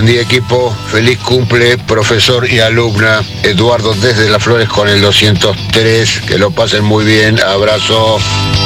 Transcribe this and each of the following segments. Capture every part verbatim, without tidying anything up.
Buen día, equipo. Feliz cumple, profesor y alumna. Eduardo desde Las Flores con el doscientos tres. Que lo pasen muy bien. Abrazo.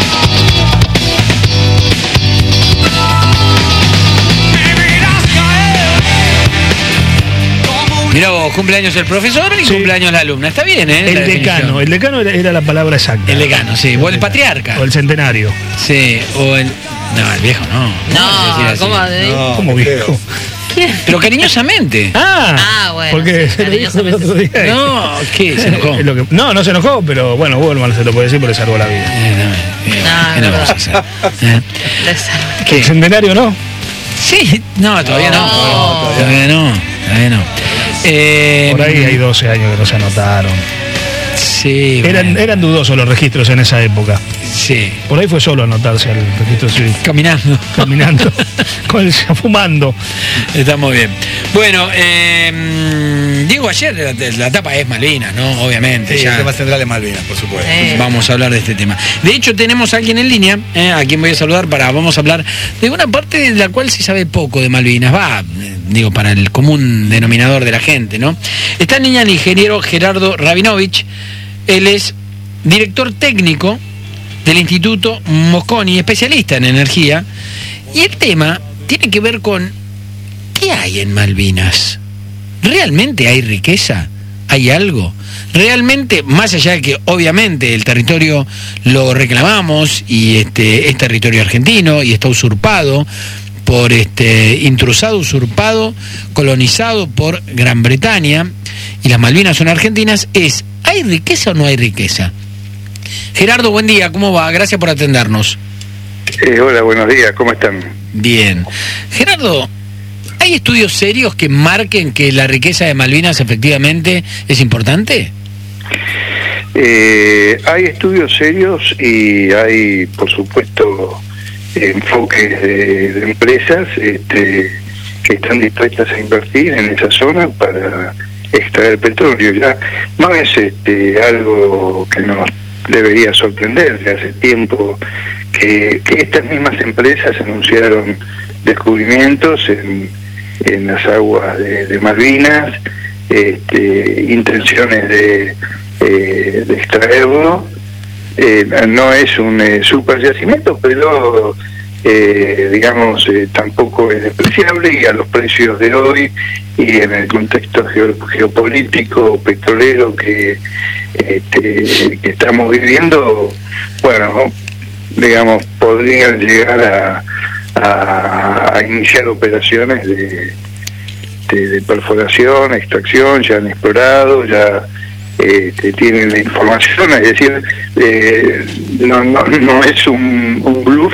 Mirá vos, cumpleaños el profesor y sí. Cumpleaños la alumna. Está bien, ¿eh? El decano. El decano era, era la palabra exacta. El decano, sí. O el patriarca. O el centenario. Sí, o el... No, el viejo no. No, ¿cómo? No, ¿cómo viejo? Pero cariñosamente. Ah, ah bueno. Porque se lo dijo el otro día. No, ¿qué? ¿Se enojó? Es lo que, no, no se enojó, pero bueno, Wolman se lo puede decir porque salvó la vida. Eh, no, eh, no, ¿Qué no, no vamos a hacer? ¿Eh? ¿Qué? ¿El centenario no? Sí, no, todavía no. no, no todavía no. Todavía no. Eh, Por ahí hay doce años que no se anotaron. Sí. Eran, bueno. eran dudosos los registros en esa época. Sí. Por ahí fue solo anotarse al registro civil. Caminando. Caminando. con el, fumando. Está muy bien. Bueno, eh, Diego, ayer la, la etapa es Malvinas, ¿no? Obviamente. Sí, ya. el tema central es Malvinas, por supuesto. Eh. Vamos a hablar de este tema. De hecho, tenemos a alguien en línea, eh, a quien voy a saludar para, vamos a hablar de una parte de la cual se sabe poco de Malvinas. Va, eh, digo, para el común denominador de la gente, ¿no? Está en línea el ingeniero Gerardo Rabinovich. Él es director técnico del Instituto Mosconi, especialista en energía, y el tema tiene que ver con ¿qué hay en Malvinas? ¿Realmente hay riqueza? ¿Hay algo? Realmente, más allá de que obviamente el territorio lo reclamamos y este es territorio argentino y está usurpado por este intrusado, usurpado, colonizado por Gran Bretaña, y las Malvinas son argentinas, es ¿hay riqueza o no hay riqueza? Gerardo, buen día, ¿cómo va? Gracias por atendernos. Eh, hola, buenos días, ¿cómo están? Bien. Gerardo, ¿hay estudios serios que marquen que la riqueza de Malvinas efectivamente es importante? Eh, hay estudios serios y hay, por supuesto, enfoques de, de empresas este, que están dispuestas a invertir en esa zona para extraer petróleo. Ya no es este, algo que nos debería sorprender. De hace tiempo que, que estas mismas empresas anunciaron descubrimientos en, en las aguas de, de Malvinas, este, intenciones de, eh, de extraerlo. Eh, no es un eh, super yacimiento, pero eh, digamos eh, tampoco es despreciable, y a los precios de hoy y en el contexto geo geopolítico petrolero que, este, que estamos viviendo, bueno, digamos, podrían llegar a, a, a iniciar operaciones de, de, de perforación, extracción. Ya han explorado, ya este, tienen la información, es decir, eh, no, no, no es un, un bluff.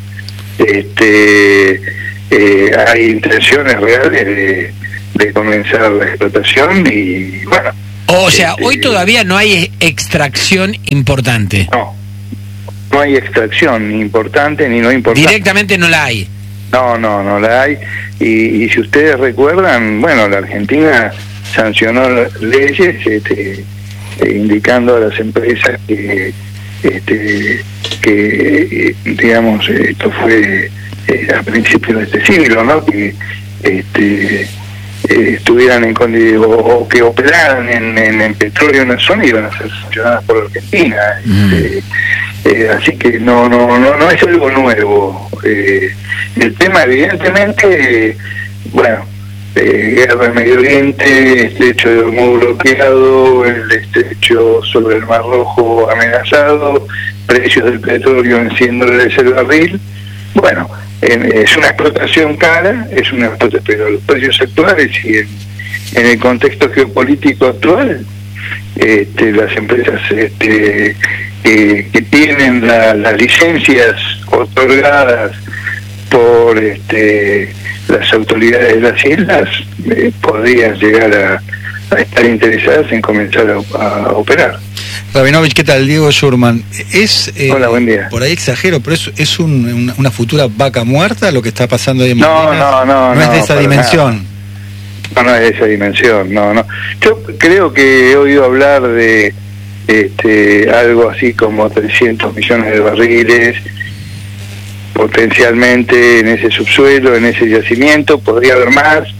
Este, eh, hay intenciones reales de, de comenzar la explotación y bueno. O sea, este, hoy todavía no hay extracción importante. No, no hay extracción ni importante ni no importante. Directamente no la hay. No, no, no la hay. Y, y si ustedes recuerdan, bueno, la Argentina sancionó leyes este, eh, indicando a las empresas que este que digamos esto fue eh, a principios de este siglo, ¿no? Que este eh, estuvieran en condición o que operaran en, en, en petróleo en la zona, iban a ser sancionadas por Argentina. Mm. Este, eh, así que no no no no es algo nuevo. Eh, el tema evidentemente, eh, bueno, eh, guerra en Medio Oriente, estrecho de Hormuz bloqueado, el estrecho sobre el Mar Rojo amenazado, precios del petróleo en cien dólares el barril. Bueno, en, es una explotación cara, es una explotación, pero los precios actuales y en, en el contexto geopolítico actual, este, las empresas este, eh, que tienen la, las licencias otorgadas por este, las autoridades de las islas eh, podrían llegar a, a estar interesadas en comenzar a, a operar. Rabinovich, ¿qué tal? Diego Schurman. Es, eh, Hola, buen día. Por ahí exagero, pero es, es un, una, una futura vaca muerta lo que está pasando ahí en Malvinas. No, no, no. No, no es de esa dimensión. Nada. No, no es de esa dimensión, no, no. Yo creo que he oído hablar de este, algo así como trescientos millones de barriles, potencialmente en ese subsuelo, en ese yacimiento. Podría haber más,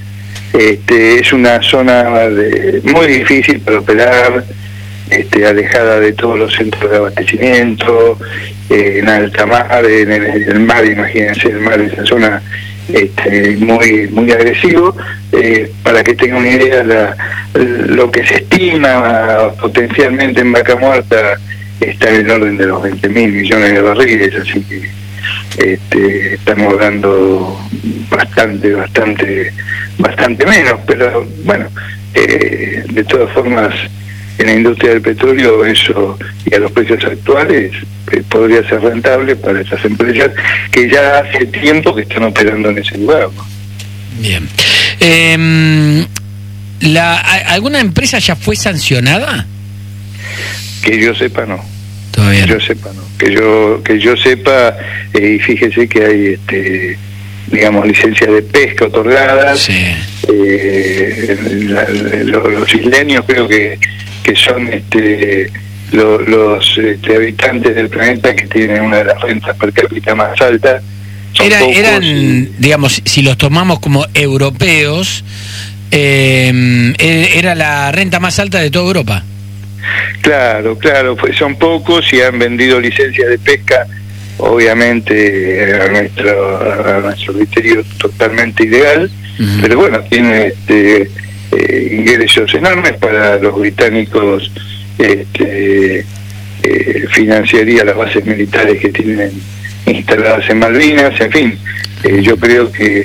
Este, es una zona de, muy difícil para operar, este, alejada de todos los centros de abastecimiento, eh, en alta mar, en el, en el mar, imagínense, el mar es una zona este, muy muy agresivo. Eh, para que tengan una idea, la, lo que se estima potencialmente en Vaca Muerta está en el orden de los veinte mil millones de barriles, así que este, estamos hablando bastante, bastante, bastante menos, pero bueno, eh, de todas formas, en la industria del petróleo eso, y a los precios actuales, eh, podría ser rentable para esas empresas que ya hace tiempo que están operando en ese lugar, ¿no? Bien. Eh, la, ¿Alguna empresa ya fue sancionada? Que yo sepa, no. Todavía Que yo sepa, no. Que yo, que yo sepa, eh, y fíjese que hay, este, digamos, licencias de pesca otorgadas. Sí. Eh, la, la, los isleños creo que, que son este, lo, los este, habitantes del planeta que tienen una de las rentas per cápita más altas. Era, pocos, eran, y... digamos, si los tomamos como europeos, eh, era la renta más alta de toda Europa. Claro, claro, pues son pocos y han vendido licencias de pesca, obviamente a nuestro, a nuestro criterio totalmente ilegal, uh-huh. Pero bueno, tiene este, eh, ingresos enormes para los británicos, este, eh, financiaría las bases militares que tienen instaladas en Malvinas, en fin, eh, yo creo que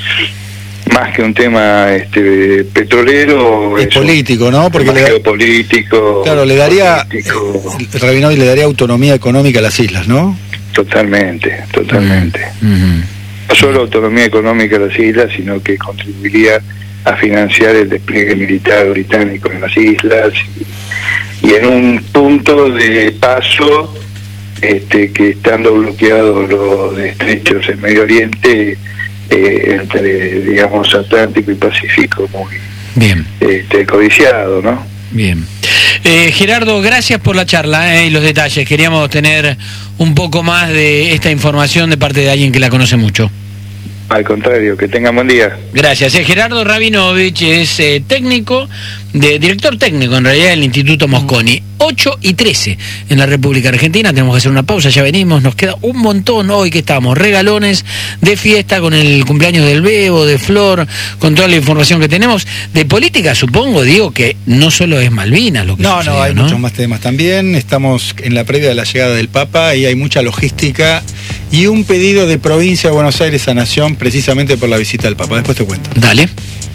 más que un tema este petrolero es, es político, ¿no? Porque le da, político, claro, le daría político. El Rabinovi le daría autonomía económica a las islas, ¿no? Totalmente, totalmente. Uh-huh. No solo autonomía económica a las islas, sino que contribuiría a financiar el despliegue militar británico en las islas y, y en un punto de paso este que estando bloqueados los estrechos en Medio Oriente, eh, entre, digamos, Atlántico y Pacífico, muy bien, este, codiciado, ¿no? Bien. Eh, Gerardo, gracias por la charla eh, y los detalles. Queríamos tener un poco más de esta información de parte de alguien que la conoce mucho. Al contrario, que tengan buen día. Gracias. Eh, Gerardo Rabinovich es eh, técnico, de director técnico en realidad del Instituto Mosconi. ocho y trece en la República Argentina. Tenemos que hacer una pausa, ya venimos. Nos queda un montón hoy que estamos. Regalones de fiesta con el cumpleaños del Bebo, de Flor, con toda la información que tenemos. De política, supongo, digo que no solo es Malvinas lo que No, sucedió, no, hay ¿no? muchos más temas también. Estamos en la previa de la llegada del Papa y hay mucha logística y un pedido de provincia de Buenos Aires a Nación precisamente por la visita del Papa. Después te cuento. Dale.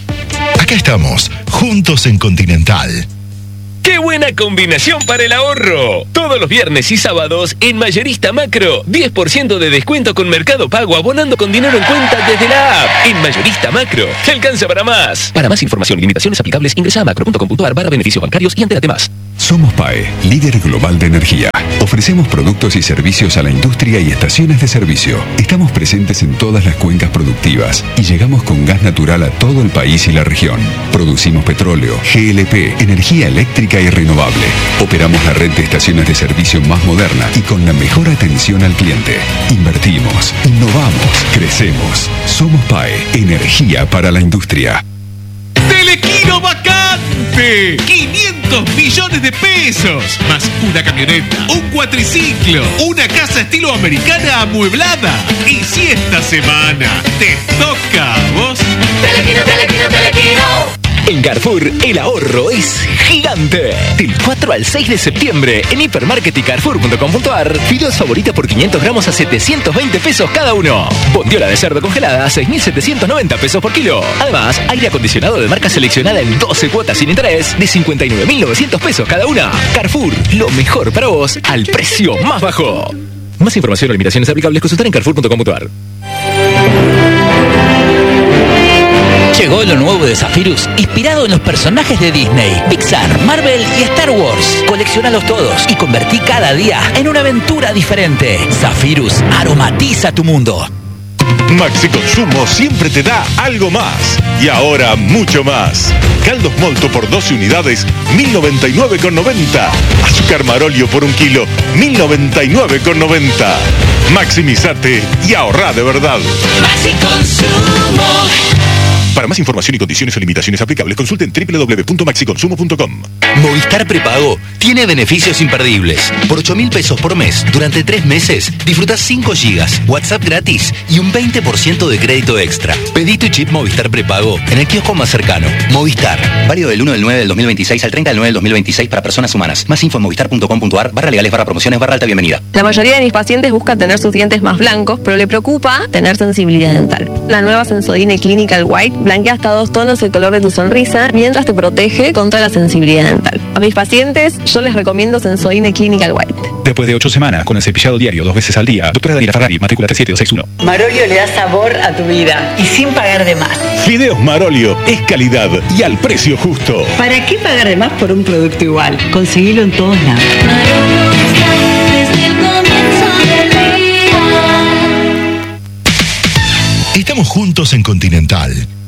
Acá estamos, juntos en Continental. ¡Qué buena combinación para el ahorro! Todos los viernes y sábados en Mayorista Macro, diez por ciento de descuento con Mercado Pago abonando con dinero en cuenta desde la app. En Mayorista Macro, te alcanza para más. Para más información y limitaciones aplicables, ingresa a macro punto com punto ar barra beneficios bancarios y entérate más. Somos P A E, líder global de energía. Ofrecemos productos y servicios a la industria y estaciones de servicio. Estamos presentes en todas las cuencas productivas y llegamos con gas natural a todo el país y la región. Producimos petróleo, G L P, energía eléctrica y renovable. Operamos la red de estaciones de servicio más moderna y con la mejor atención al cliente. Invertimos, innovamos, crecemos. Somos P A E, energía para la industria. ¡Telequino vacante! quinientos millones de pesos, más una camioneta, un cuatriciclo, una casa estilo americana amueblada. Y si esta semana te toca a vos... ¡Telequino, telequino, telequino! En Carrefour, el ahorro es gigante. Del cuatro al seis de septiembre, en Hipermarket y Carrefour punto com punto ar, fideos favoritas por quinientos gramos a setecientos veinte pesos cada uno. Bondiola de cerdo congelada a seis mil setecientos noventa pesos por kilo. Además, aire acondicionado de marca seleccionada en doce cuotas sin interés de cincuenta y nueve mil novecientos pesos cada una. Carrefour, lo mejor para vos al precio más bajo. Más información o limitaciones aplicables, consultar en Carrefour punto com punto ar. Llegó lo nuevo de Zephyrus, inspirado en los personajes de Disney, Pixar, Marvel y Star Wars. Coleccionalos todos y convertí cada día en una aventura diferente. Zephyrus aromatiza tu mundo. Maxi Consumo siempre te da algo más. Y ahora mucho más. Caldos Molto por doce unidades, mil noventa y nueve con noventa. Azúcar Marolio por un kilo, mil noventa y nueve con noventa. Maximizate y ahorrá de verdad. Maxi Consumo. Para más más información y condiciones o limitaciones aplicables, consulte en doble u doble u doble u punto maxiconsumo punto com. Movistar Prepago tiene beneficios imperdibles. Por ocho mil pesos por mes, durante tres meses, disfrutas cinco gigas, WhatsApp gratis y un veinte por ciento de crédito extra. Pedí tu chip Movistar Prepago en el kiosco más cercano. Movistar. Válido del uno del nueve del dos mil veintiséis al treinta del nueve del dos mil veintiséis para personas humanas. Más info en movistar punto com punto ar, barra legales, barra promociones, barra alta bienvenida. La mayoría de mis pacientes buscan tener sus dientes más blancos, pero le preocupa tener sensibilidad dental. La nueva Sensodyne Clinical White blanquea hasta dos tonos el color de tu sonrisa mientras te protege contra la sensibilidad dental. A mis pacientes yo les recomiendo Sensodyne Clinical White. Después de ocho semanas con el cepillado diario dos veces al día, doctora Daniela Ferrari, matrícula tres siete dos seis uno. Marolio le da sabor a tu vida y sin pagar de más. Fideos Marolio es calidad y al precio justo. ¿Para qué pagar de más por un producto igual? Conseguilo en todos lados. Estamos juntos en Continental.